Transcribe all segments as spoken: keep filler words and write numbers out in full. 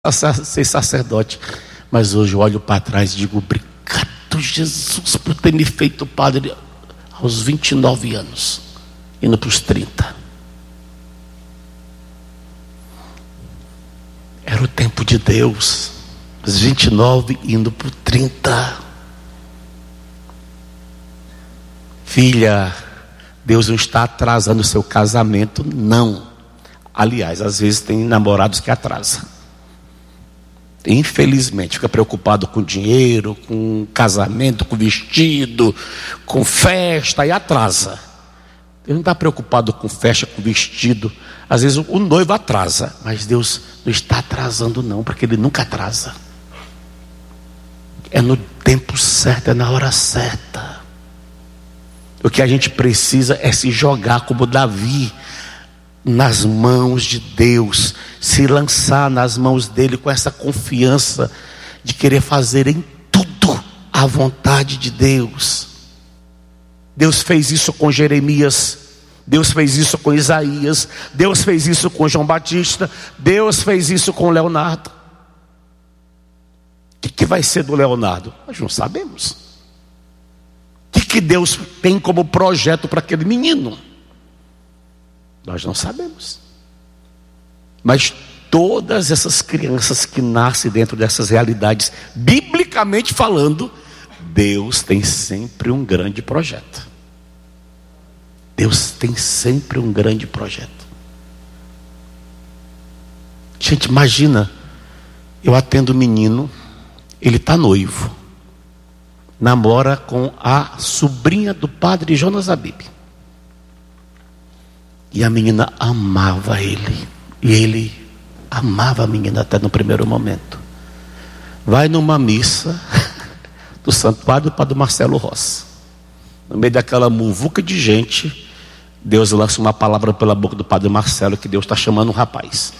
ser sacerdote, mas hoje eu olho para trás e digo: obrigado, Jesus, por ter me feito padre aos vinte e nove anos, indo para os trinta. Era o tempo de Deus, os vinte e nove indo para os trinta. Filha, Deus não está atrasando o seu casamento, não. Aliás, às vezes tem namorados que atrasam. Infelizmente, fica preocupado com dinheiro, com casamento, com vestido, com festa, e atrasa. Ele não está preocupado com festa, com vestido. Às vezes o noivo atrasa, mas Deus não está atrasando não, porque Ele nunca atrasa. É no tempo certo, é na hora certa. O que a gente precisa é se jogar como Davi nas mãos de Deus, se lançar nas mãos dele com essa confiança de querer fazer em tudo a vontade de Deus. Deus fez isso com Jeremias, Deus fez isso com Isaías, Deus fez isso com João Batista, Deus fez isso com Leonardo. O que, que vai ser do Leonardo? Nós não sabemos. O que, que Deus tem como projeto para aquele menino? Nós não sabemos. Mas todas essas crianças que nascem dentro dessas realidades, biblicamente falando, Deus tem sempre um grande projeto. Deus tem sempre um grande projeto. Gente, imagina, eu atendo um menino, ele está noivo, namora com a sobrinha do padre Jonas Abib. E a menina amava ele. E ele amava a menina até no primeiro momento. Vai numa missa do Santuário do Padre Marcelo Rossi. No meio daquela muvuca de gente, Deus lança uma palavra pela boca do Padre Marcelo, que Deus está chamando um rapaz.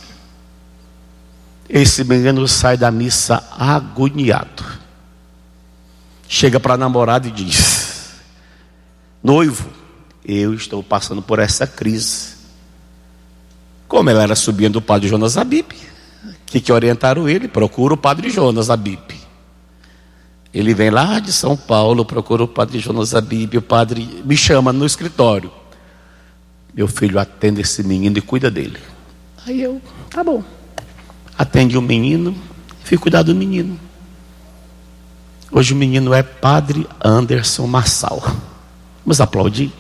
Esse menino sai da missa agoniado. Chega para a namorada e diz: noivo, eu estou passando por essa crise. Como ela era sobrinha do padre Jonas Abib, o que, que orientaram ele? Procura o padre Jonas Abib. Ele vem lá de São Paulo, procura o padre Jonas Abib. O padre me chama no escritório: meu filho, atende esse menino e cuida dele. Aí eu, tá bom. Atende o menino, fui cuidar do menino. Hoje o menino é padre Anderson Marçal. Vamos aplaudir?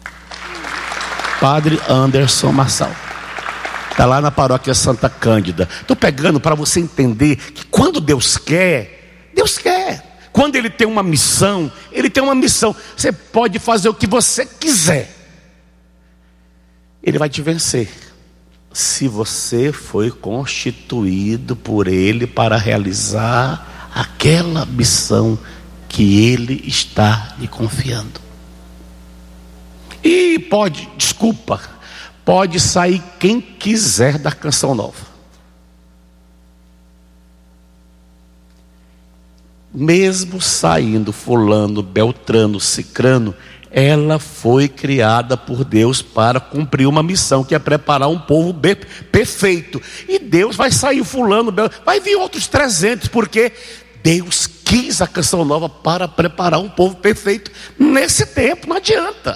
Padre Anderson Marçal. Está lá na paróquia Santa Cândida. Estou pegando para você entender que quando Deus quer, Deus quer. Quando Ele tem uma missão, Ele tem uma missão. Você pode fazer o que você quiser, Ele vai te vencer. Se você foi constituído por Ele para realizar aquela missão que Ele está lhe confiando. E pode, desculpa, pode sair quem quiser da Canção Nova. Mesmo saindo fulano, beltrano, cicrano, ela foi criada por Deus para cumprir uma missão, que é preparar um povo perfeito. E Deus vai sair fulano, beltrano, vai vir outros trezentos, porque Deus quis a Canção Nova para preparar um povo perfeito nesse tempo. Não adianta.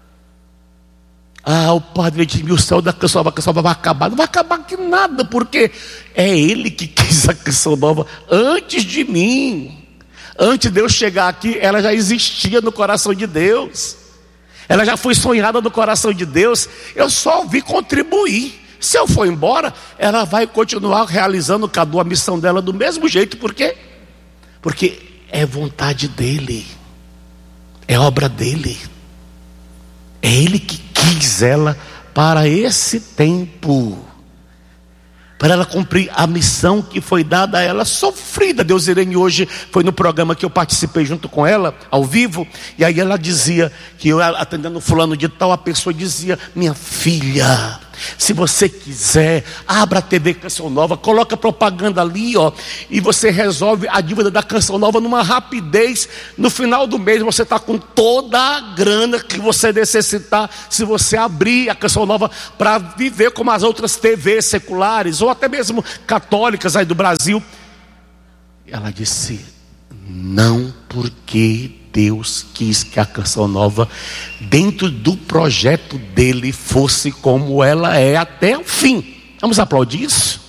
Ah, o padre Edmil, o céu da Canção Nova, a Canção Nova vai acabar. Não vai acabar que nada, porque é Ele que quis a Canção Nova antes de mim. Antes de eu chegar aqui, ela já existia no coração de Deus. Ela já foi sonhada no coração de Deus. Eu só vim contribuir. Se eu for embora, ela vai continuar realizando cada uma a missão dela do mesmo jeito. Por quê? Porque é vontade dEle, é obra dEle. É Ele que quis ela para esse tempo, para ela cumprir a missão que foi dada a ela, sofrida. Deus Irene hoje foi no programa que eu participei junto com ela, ao vivo, e aí ela dizia que eu atendendo fulano de tal, a pessoa dizia: minha filha, Se você quiser, abra a T V Canção Nova, coloca propaganda ali, ó, e você resolve a dívida da Canção Nova numa rapidez. No final do mês você está com toda a grana que você necessitar, se você abrir a Canção Nova para viver como as outras T Vs seculares, ou até mesmo católicas aí do Brasil. Ela disse: não, porque Deus quis que a Canção Nova, dentro do projeto dele, fosse como ela é até o fim. Vamos aplaudir isso?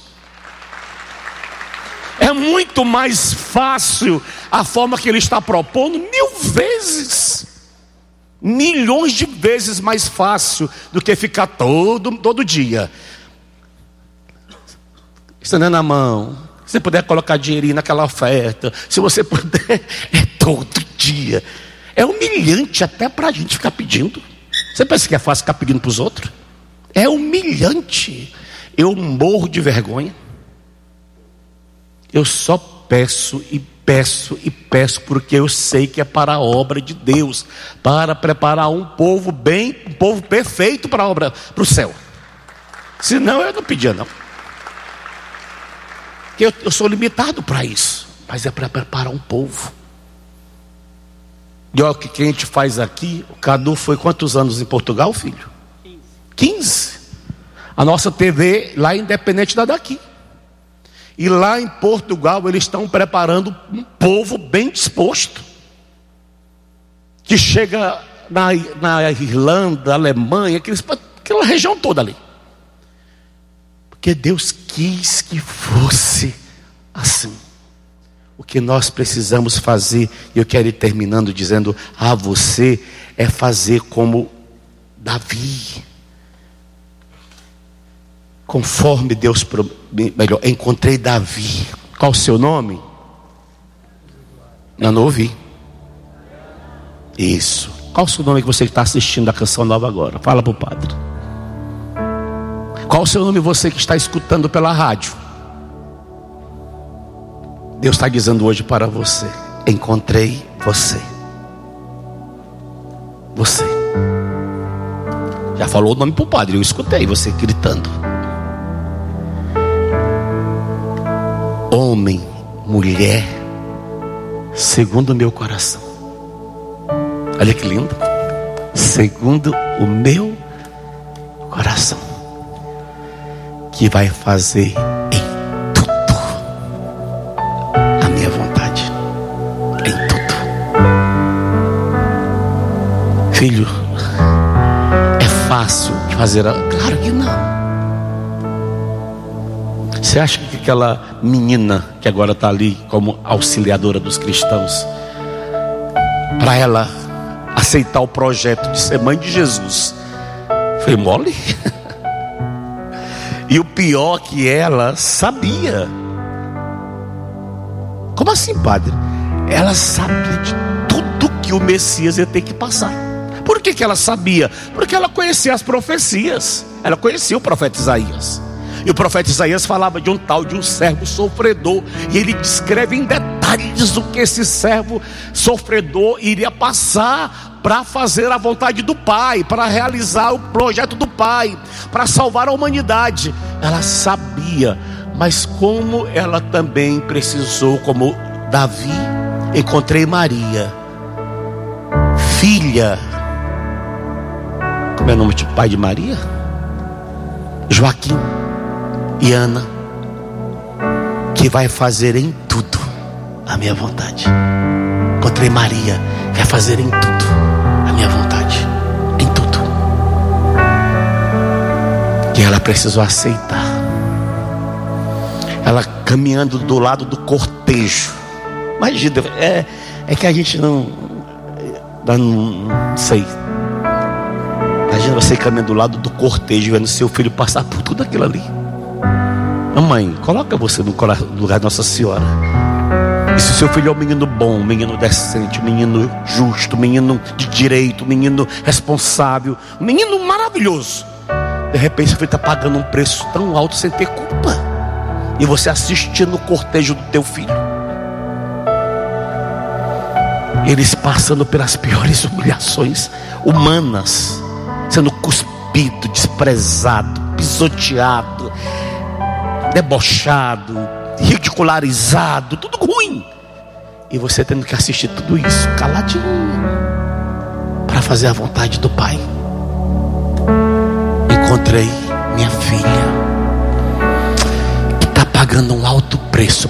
É muito mais fácil a forma que ele está propondo, mil vezes, milhões de vezes mais fácil do que ficar todo, todo dia estendendo a mão. Se você puder colocar dinheirinho naquela oferta, se você puder, é todo dia. É humilhante até para a gente ficar pedindo. Você pensa que é fácil ficar pedindo para os outros? É humilhante. Eu morro de vergonha. Eu só peço e peço e peço, porque eu sei que é para a obra de Deus, para preparar um povo bem, um povo perfeito para a obra, para o céu. Senão eu não pedia não. Eu, eu sou limitado para isso, mas é para preparar um povo. E olha o que a gente faz aqui. O Cadu foi quantos anos em Portugal, filho? quinze. A nossa T V lá é independente da daqui. E lá em Portugal eles estão preparando um povo bem disposto, que chega na, na Irlanda, Alemanha, aqueles, aquela região toda ali. Porque Deus quis que fosse assim. O que nós precisamos fazer, e eu quero ir terminando dizendo a você, é fazer como Davi. Conforme Deus, melhor, encontrei Davi. Qual o seu nome? Eu não ouvi. Isso. Qual o seu nome que você está assistindo a Canção Nova agora? Fala para o padre. Qual o seu nome você que está escutando pela rádio? Deus está dizendo hoje para você: encontrei você. Você. Já falou o nome para o padre, eu escutei você gritando. Homem, mulher, segundo o meu coração. Olha que lindo. Segundo o meu coração, que vai fazer em tudo a minha vontade. Em tudo. Filho, é fácil de fazer a... Claro que não. Você acha que aquela menina que agora está ali como auxiliadora dos cristãos, para ela aceitar o projeto de ser mãe de Jesus, foi mole? E o pior é que ela sabia. Como assim, padre? Ela sabia de tudo que o Messias ia ter que passar. Por que que ela sabia? Porque ela conhecia as profecias. Ela conhecia o profeta Isaías. E o profeta Isaías falava de um tal de um servo sofredor, e ele descreve em detalhes o que esse servo sofredor iria passar para fazer a vontade do Pai, para realizar o projeto do Pai, para salvar a humanidade. Ela sabia, mas como ela também precisou, como Davi, encontrei Maria, filha, como é o nome de pai de Maria? Joaquim e Ana, que vai fazer em tudo a minha vontade. Encontrei Maria, vai fazer em tudo a minha vontade. Em tudo. E ela precisou aceitar. Ela caminhando do lado do cortejo. Imagina, é, é que a gente não, não, não sei. Imagina você caminhando do lado do cortejo, vendo seu filho passar por tudo aquilo ali. Mamãe, coloca você no lugar de Nossa Senhora. E se seu filho é um menino bom, um menino decente, um menino justo, um menino de direito, um menino responsável, um menino maravilhoso, de repente seu filho está pagando um preço tão alto sem ter culpa, e você assistindo o cortejo do teu filho, eles passando pelas piores humilhações humanas, sendo cuspido, desprezado, pisoteado, debochado, ridicularizado, tudo ruim. E você tendo que assistir tudo isso caladinho para fazer a vontade do Pai. Encontrei minha filha que está pagando um alto preço